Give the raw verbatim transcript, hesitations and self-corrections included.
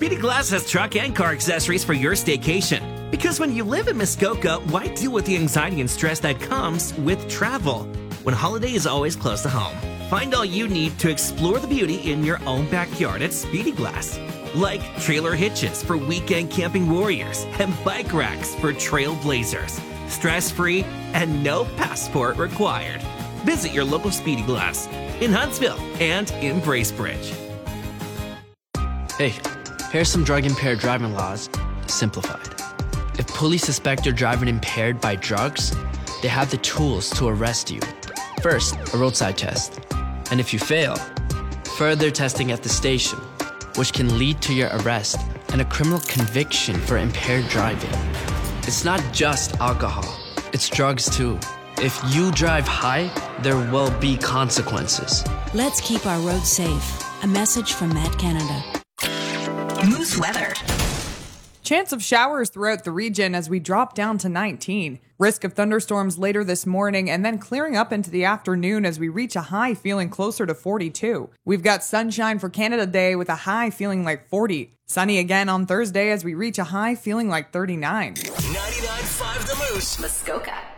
Speedy Glass has truck and car accessories for your staycation. Because when you live in Muskoka, why deal with the anxiety and stress that comes with travel when holiday is always close to home? Find all you need to explore the beauty in your own backyard at Speedy Glass. Like trailer hitches for weekend camping warriors and bike racks for trailblazers. Stress-free and no passport required. Visit your local Speedy Glass in Huntsville and in Bracebridge. Hey, here's some drug-impaired driving laws, simplified. If police suspect you're driving impaired by drugs, they have the tools to arrest you. First, a roadside test. And if you fail, further testing at the station, which can lead to your arrest and a criminal conviction for impaired driving. It's not just alcohol, it's drugs too. If you drive high, there will be consequences. Let's keep our roads safe. A message from Matt Canada. Moose weather. Chance of showers throughout the region as we drop down to nineteen. Risk of thunderstorms later this morning and then clearing up into the afternoon as we reach a high feeling closer to forty-two. We've got sunshine for Canada Day with a high feeling like forty. Sunny again on Thursday as we reach a high feeling like thirty-nine. ninety-nine point five The Moose, Muskoka.